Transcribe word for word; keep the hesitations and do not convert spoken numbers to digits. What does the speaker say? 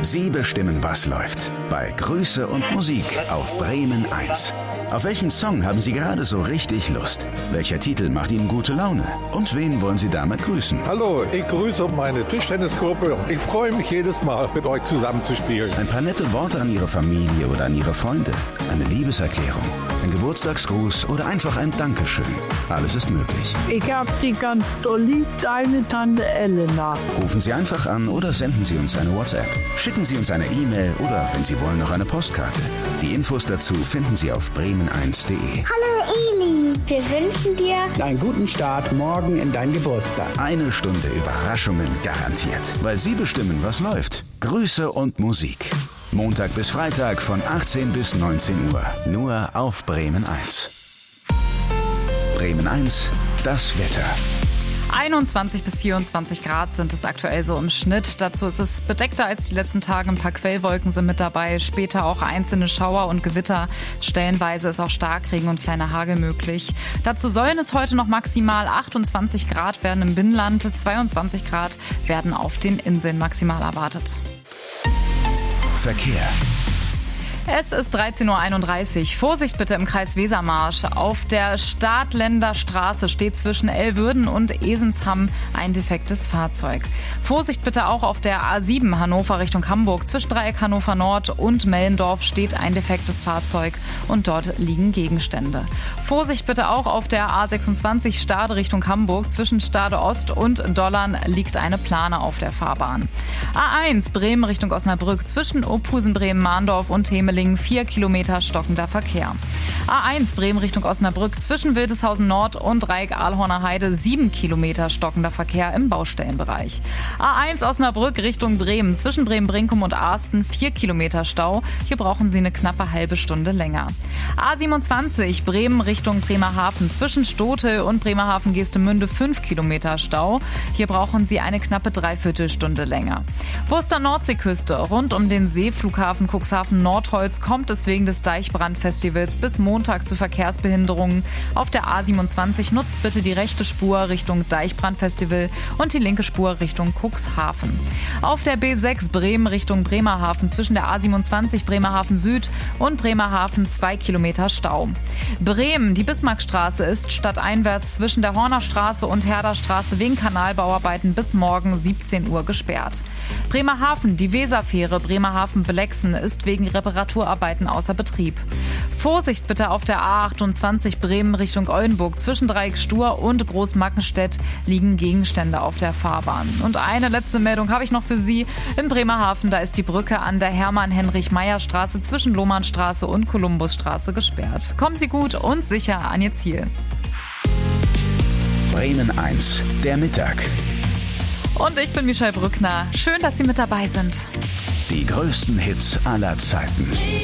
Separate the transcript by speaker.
Speaker 1: Sie bestimmen, was läuft. Bei Grüße und Musik auf Bremen eins. Auf welchen Song haben Sie gerade so richtig Lust? Welcher Titel macht Ihnen gute Laune? Und wen wollen Sie damit grüßen?
Speaker 2: Hallo, ich grüße meine Tischtennisgruppe. Ich freue mich jedes Mal, mit euch zusammen zu spielen.
Speaker 1: Ein paar nette Worte an Ihre Familie oder an Ihre Freunde. Eine Liebeserklärung, ein Geburtstagsgruß oder einfach ein Dankeschön. Alles ist möglich.
Speaker 3: Ich hab Sie ganz doll lieb, deine Tante Elena.
Speaker 1: Rufen Sie einfach an oder senden Sie uns eine WhatsApp. Schicken Sie uns eine E-Mail oder, wenn Sie wollen, noch eine Postkarte. Die Infos dazu finden Sie auf bremen eins punkt de.
Speaker 4: Hallo Eli, wir wünschen dir
Speaker 5: einen guten Start morgen in deinen Geburtstag.
Speaker 1: Eine Stunde Überraschungen garantiert, weil Sie bestimmen, was läuft. Grüße und Musik. Montag bis Freitag von achtzehn bis neunzehn Uhr. Nur auf Bremen eins. Bremen eins, das Wetter.
Speaker 6: einundzwanzig bis vierundzwanzig Grad sind es aktuell so im Schnitt. Dazu ist es bedeckter als die letzten Tage. Ein paar Quellwolken sind mit dabei. Später auch einzelne Schauer und Gewitter. Stellenweise ist auch Starkregen und kleiner Hagel möglich. Dazu sollen es heute noch maximal achtundzwanzig Grad werden im Binnenland. zweiundzwanzig Grad werden auf den Inseln maximal erwartet.
Speaker 1: Verkehr.
Speaker 6: Es ist dreizehn Uhr einunddreißig. Vorsicht bitte im Kreis Wesermarsch. Auf der Stadtländer Straße steht zwischen Elwürden und Esensham ein defektes Fahrzeug. Vorsicht bitte auch auf der A sieben Hannover Richtung Hamburg. Zwischen Dreieck Hannover Nord und Mellendorf steht ein defektes Fahrzeug und dort liegen Gegenstände. Vorsicht bitte auch auf der A sechsundzwanzig Stade Richtung Hamburg. Zwischen Stade Ost und Dollern liegt eine Plane auf der Fahrbahn. A eins Bremen Richtung Osnabrück. Zwischen Ophusen, Bremen, Mahndorf und Hemeling vier Kilometer stockender Verkehr. A eins Bremen Richtung Osnabrück zwischen Wildeshausen Nord und Dreieck-Ahlhorner Heide sieben Kilometer stockender Verkehr im Baustellenbereich. A eins Osnabrück Richtung Bremen zwischen Bremen-Brinkum und Arsten vier Kilometer Stau. Hier brauchen Sie eine knappe halbe Stunde länger. A siebenundzwanzig Bremen Richtung Bremerhaven zwischen Stotel und Bremerhaven-Geestemünde fünf Kilometer Stau. Hier brauchen Sie eine knappe Dreiviertelstunde länger. Wurster Nordseeküste rund um den Seeflughafen Cuxhaven Nordholz kommt es wegen des Deichbrandfestivals bis Montag zu Verkehrsbehinderungen. Auf der A siebenundzwanzig nutzt bitte die rechte Spur Richtung Deichbrandfestival und die linke Spur Richtung Cuxhaven. Auf der B sechs Bremen Richtung Bremerhaven zwischen der A siebenundzwanzig Bremerhaven Süd und Bremerhaven zwei Kilometer Stau. Bremen, die Bismarckstraße ist stadteinwärts zwischen der Hornerstraße und Herderstraße wegen Kanalbauarbeiten bis morgen siebzehn Uhr gesperrt. Bremerhaven, die Weserfähre Bremerhaven-Belexen ist wegen Reparaturarbeiten außer Betrieb. Vorsicht bitte auf der A achtundzwanzig Bremen Richtung Oldenburg. Zwischen Dreieck Stur und Großmackenstedt liegen Gegenstände auf der Fahrbahn. Und eine letzte Meldung habe ich noch für Sie. In Bremerhaven, da ist die Brücke an der Hermann-Heinrich-Meyer-Straße zwischen Lohmannstraße und Kolumbusstraße gesperrt. Kommen Sie gut und sicher an Ihr Ziel.
Speaker 1: Bremen eins, der Mittag.
Speaker 6: Und ich bin Michelle Brückner. Schön, dass Sie mit dabei sind.
Speaker 1: Die größten Hits aller Zeiten.